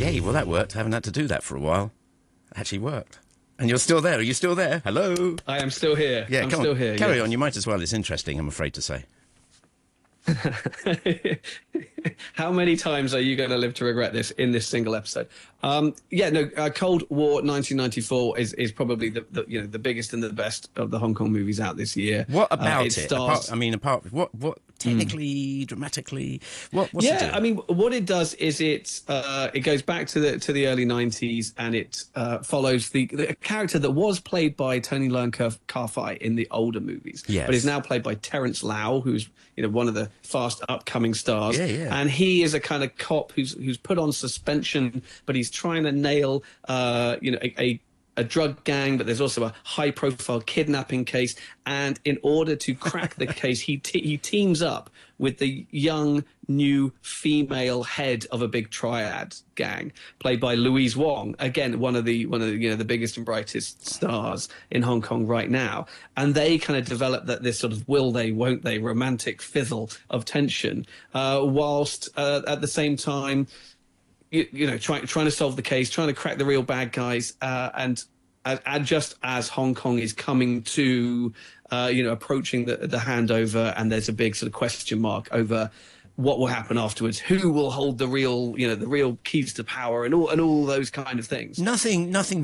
Yay, well, that worked. I haven't had to do that for a while. It actually worked. And you're still there. Are you still there? Hello? I am still here. Yeah, I'm still here. Carry on. You might as well. It's interesting, I'm afraid to say. How many times are you going to live to regret this in this single episode? Cold War 1994 is probably the biggest and the best of the Hong Kong movies out this year. What about it? Stars, What technically, dramatically, what's it doing? I mean, what it does is it goes back to the early 90s, and it follows the character that was played by Tony Leung Ka-fai in the older movies, yes, but is now played by Terrence Lau, who's one of the fast upcoming stars. Yeah. And he is a kind of cop who's put on suspension, but he's trying to nail a drug gang, but there's also a high-profile kidnapping case. And in order to crack the case, he teams up with the young, new female head of a big triad gang, played by Louise Wong. Again, one of the the biggest and brightest stars in Hong Kong right now. And they kind of develop this sort of will they, won't they, romantic fizzle of tension, whilst at the same time, trying to solve the case, trying to crack the real bad guys, and just as Hong Kong is coming to, approaching the handover, and there's a big sort of question mark over what will happen afterwards, who will hold the real keys to power, and all those kind of things. Nothing